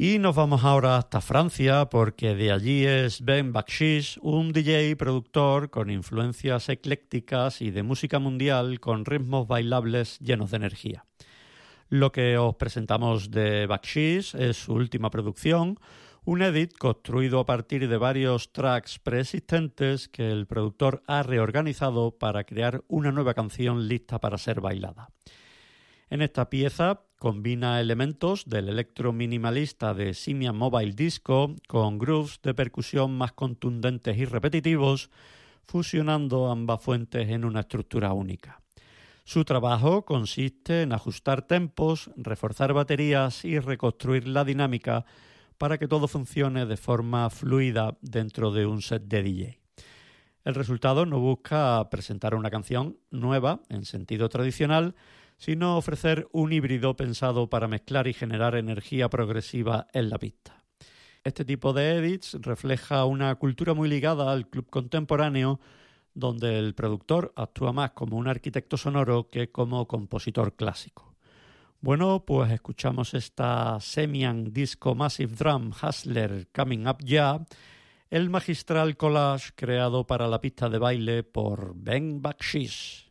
Y nos vamos ahora hasta Francia porque de allí es Ben Bakshish, un DJ productor con influencias eclécticas y de música mundial con ritmos bailables llenos de energía. Lo que os presentamos de Bakshish es su última producción, un edit construido a partir de varios tracks preexistentes que el productor ha reorganizado para crear una nueva canción lista para ser bailada. En esta pieza combina elementos del electro minimalista de Simian Mobile Disco con grooves de percusión más contundentes y repetitivos, fusionando ambas fuentes en una estructura única. Su trabajo consiste en ajustar tempos, reforzar baterías y reconstruir la dinámica para que todo funcione de forma fluida dentro de un set de DJ. El resultado no busca presentar una canción nueva en sentido tradicional, sino ofrecer un híbrido pensado para mezclar y generar energía progresiva en la pista. Este tipo de edits refleja una cultura muy ligada al club contemporáneo, donde el productor actúa más como un arquitecto sonoro que como compositor clásico. Bueno, pues escuchamos esta Semian Disco Massive Drum Hustler Coming Up Ya, el magistral collage creado para la pista de baile por Ben Bakshish.